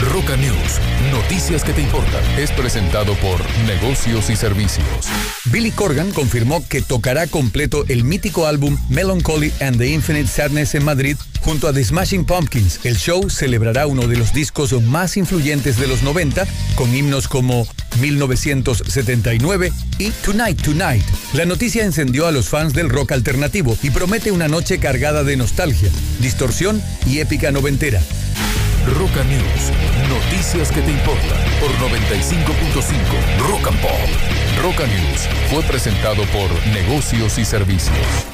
Roca News, noticias que te importan, es presentado por Negocios y Servicios. Billy Corgan confirmó que tocará completo el mítico álbum Melancholy and the Infinite Sadness en Madrid junto a The Smashing Pumpkins. El show celebrará uno de los discos más influyentes de los 90, con himnos como 1979 y Tonight Tonight. La noticia encendió a los fans del rock alternativo y promete una noche cargada de nostalgia, distorsión y épica noventera. Roca News, noticias que te importan por 95.5 Rock and Pop. Roca News fue presentado por Negocios y Servicios.